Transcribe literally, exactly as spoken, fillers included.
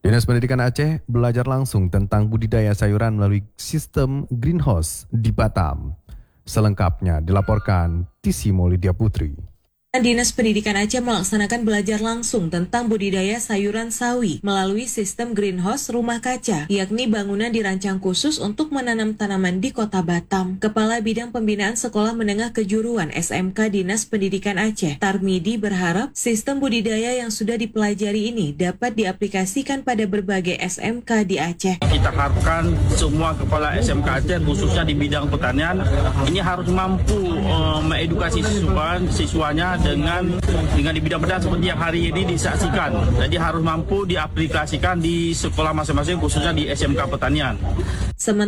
Dinas Pendidikan Aceh belajar langsung tentang budidaya sayuran melalui sistem greenhouse di Batam. Selengkapnya dilaporkan Tissimo Lydia Putri. Dinas Pendidikan Aceh melaksanakan belajar langsung tentang budidaya sayuran sawi melalui sistem greenhouse rumah kaca, yakni bangunan dirancang khusus untuk menanam tanaman di Kota Batam. Kepala Bidang Pembinaan Sekolah Menengah Kejuruan S M K Dinas Pendidikan Aceh, Tarmidi, berharap sistem budidaya yang sudah dipelajari ini dapat diaplikasikan pada berbagai S M K di Aceh. Kita harapkan semua kepala S M K Aceh, khususnya di bidang pertanian, ini harus mampu uh, mengedukasi siswa, siswanya dengan dengan di bidang pertanian seperti yang hari ini disaksikan. Jadi harus mampu diaplikasikan di sekolah masing-masing, khususnya di S M K Pertanian. Sementara